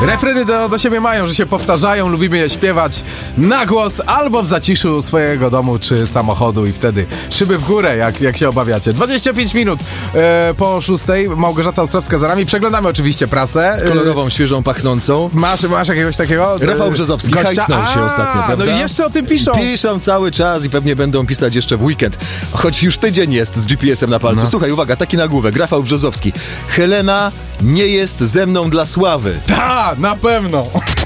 Refreny do siebie mają, że się powtarzają, lubimy je śpiewać na głos albo w zaciszu swojego domu czy samochodu i wtedy szyby w górę, jak się obawiacie. 25 minut po 6. Małgorzata Ostrowska za nami. Przeglądamy oczywiście prasę. Kolorową, świeżą, pachnącą. Masz jakiegoś takiego? Rafał Brzozowski hajtnął się ostatnio, prawda? No i jeszcze o tym piszą. Piszą cały czas i pewnie będą pisać jeszcze w weekend. Choć już tydzień jest z GPS-em na palcu. No. Słuchaj, uwaga, taki nagłówek. Rafał Brzozowski. Helena nie jest ze mną dla sławy. Ta, na pewno.